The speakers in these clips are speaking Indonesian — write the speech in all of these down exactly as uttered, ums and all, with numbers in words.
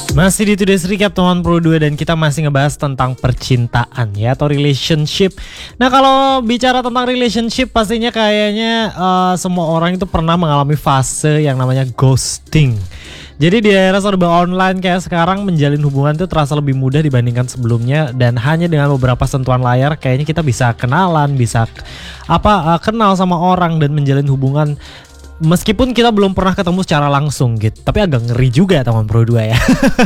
Masih di Today's Recap teman Pro dua dan kita masih ngebahas tentang percintaan ya atau relationship. Nah kalau bicara tentang relationship pastinya kayaknya uh, semua orang itu pernah mengalami fase yang namanya ghosting. Jadi di era serba online kayak sekarang menjalin hubungan itu terasa lebih mudah dibandingkan sebelumnya dan hanya dengan beberapa sentuhan layar kayaknya kita bisa kenalan, bisa apa uh, kenal sama orang dan menjalin hubungan. Meskipun kita belum pernah ketemu secara langsung gitu, tapi agak ngeri juga teman Pro dua ya.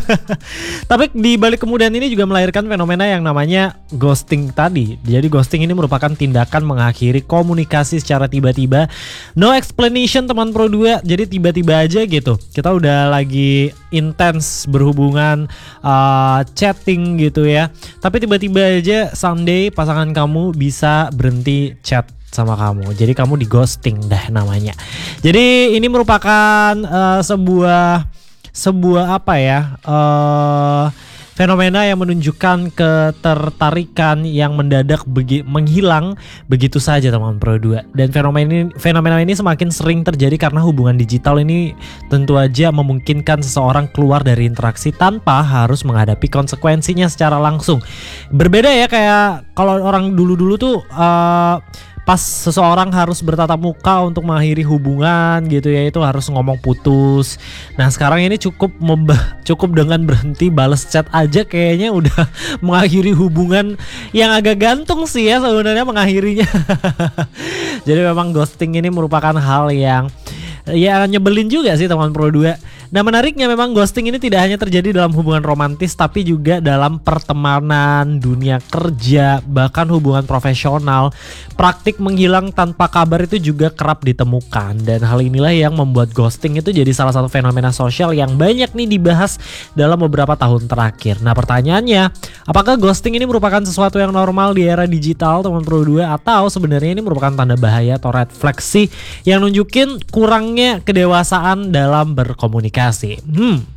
Tapi di balik kemudahan ini juga melahirkan fenomena yang namanya ghosting tadi. Jadi ghosting ini merupakan tindakan mengakhiri komunikasi secara tiba-tiba. No explanation teman Pro dua. Jadi tiba-tiba aja gitu. Kita udah lagi intens berhubungan, uh, chatting gitu ya. Tapi tiba-tiba aja someday pasangan kamu bisa berhenti chat sama kamu. Jadi kamu di ghosting dah namanya. Jadi ini merupakan uh, sebuah sebuah apa ya? Uh, fenomena yang menunjukkan ketertarikan yang mendadak begi, menghilang begitu saja teman Pro dua. Dan fenomena ini fenomena ini semakin sering terjadi karena hubungan digital ini tentu aja memungkinkan seseorang keluar dari interaksi tanpa harus menghadapi konsekuensinya secara langsung. Berbeda ya kayak kalau orang dulu-dulu tuh uh, pas seseorang harus bertatap muka untuk mengakhiri hubungan gitu ya, itu harus ngomong putus. Nah sekarang ini cukup membah, cukup dengan berhenti bales chat aja kayaknya udah mengakhiri hubungan yang agak gantung sih ya sebenarnya mengakhirinya. Jadi memang ghosting ini merupakan hal yang ya nyebelin juga sih teman Pro dua. Nah menariknya memang ghosting ini tidak hanya terjadi dalam hubungan romantis tapi juga dalam pertemanan, dunia kerja, bahkan hubungan profesional. Praktik menghilang tanpa kabar itu juga kerap ditemukan dan hal inilah yang membuat ghosting itu jadi salah satu fenomena sosial yang banyak nih dibahas dalam beberapa tahun terakhir. Nah pertanyaannya, apakah ghosting ini merupakan sesuatu yang normal di era digital teman Pro dua atau sebenarnya ini merupakan tanda bahaya atau red flag sih yang nunjukin kurangnya kedewasaan dalam berkomunikasi? Hmm,